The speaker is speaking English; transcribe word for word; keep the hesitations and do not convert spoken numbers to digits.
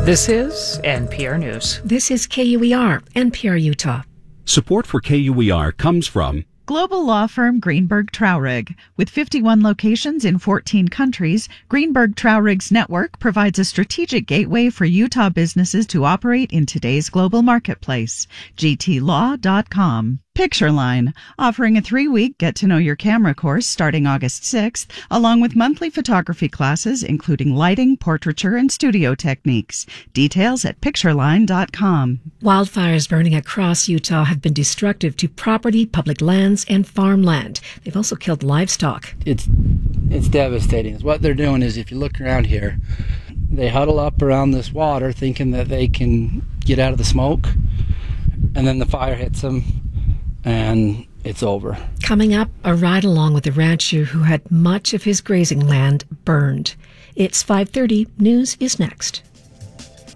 This is N P R News. This is K U E R, N P R Utah. Support for K U E R comes from global law firm Greenberg Traurig. With fifty-one locations in fourteen countries, Greenberg Traurig's network provides a strategic gateway for Utah businesses to operate in today's global marketplace. G T law dot com. Pictureline, offering a three-week get-to-know-your-camera course starting August sixth, along with monthly photography classes including lighting, portraiture, and studio techniques. Details at pictureline dot com. Wildfires burning across Utah have been destructive to property, public lands, and farmland. They've also killed livestock. It's it's devastating. What they're doing is, if you look around here, they huddle up around this water thinking that they can get out of the smoke, and then the fire hits them, and it's over. Coming up, a ride along with a rancher who had much of his grazing land burned. It's five thirty. News is next.